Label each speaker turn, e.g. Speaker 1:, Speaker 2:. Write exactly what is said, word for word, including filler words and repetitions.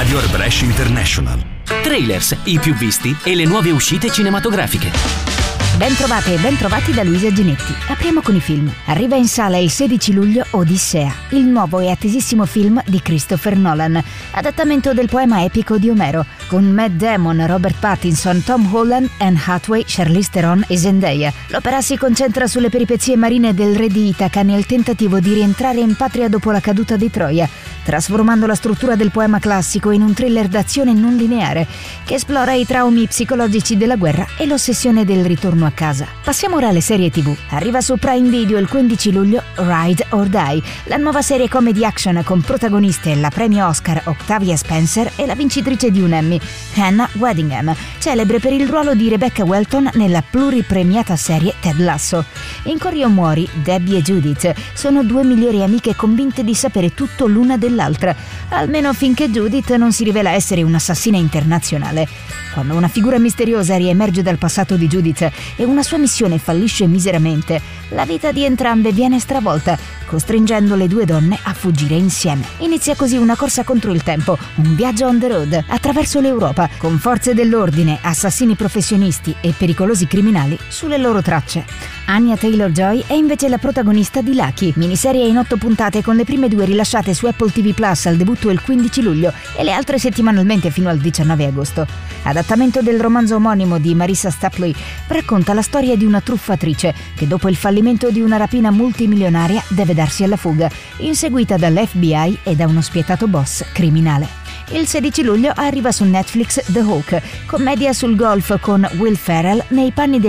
Speaker 1: Radio Brescia International.
Speaker 2: Trailers, i più visti e le nuove uscite cinematografiche.
Speaker 3: Ben trovate e ben trovati da Luisa Ginetti. Apriamo con i film. Arriva in sala il sedici luglio Odissea, il nuovo e attesissimo film di Christopher Nolan, adattamento del poema epico di Omero, con Matt Damon, Robert Pattinson, Tom Holland, Anne Hathaway, Charlize Theron e Zendaya. L'opera si concentra sulle peripezie marine del re di Itaca nel tentativo di rientrare in patria dopo la caduta di Troia, trasformando la struttura del poema classico in un thriller d'azione non lineare che esplora i traumi psicologici della guerra e l'ossessione del ritorno a casa. Passiamo ora alle serie tivù. Arriva su Prime Video il quindici luglio Ride or Die, la nuova serie comedy action con protagoniste la premio Oscar Octavia Spencer e la vincitrice di un Emmy, Hannah Waddingham, celebre per il ruolo di Rebecca Welton nella pluripremiata serie Ted Lasso. In Corio Muori, Debbie e Judith sono due migliori amiche convinte di sapere tutto l'una dell'altra, almeno finché Judith non si rivela essere un'assassina internazionale. Quando una figura misteriosa riemerge dal passato di Judith e una sua missione fallisce miseramente, la vita di entrambe viene stravolta, costringendo le due donne a fuggire insieme. Inizia così una corsa contro il tempo, un viaggio on the road attraverso l'Europa, con forze dell'ordine, assassini professionisti e pericolosi criminali sulle loro tracce. Anya Taylor-Joy è invece la protagonista di Lucky, miniserie in otto puntate con le prime due rilasciate su Apple ti vu Plus al debutto il quindici luglio e le altre settimanalmente fino al diciannove agosto. Adattamento del romanzo omonimo di Marissa Stapley, racconta la storia di una truffatrice che dopo il fallimento di una rapina multimilionaria deve darsi alla fuga, inseguita dall'F B I e da uno spietato boss criminale. Il sedici luglio arriva su Netflix The Hawk, commedia sul golf con Will Ferrell nei panni del